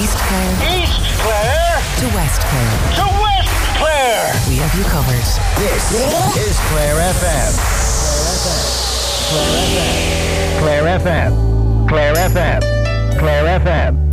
East Clare East Clare to West Clare. to West Clare. We have you covered. This is Clare FM. Clare FM. Clare FM. Clare FM. Clare FM.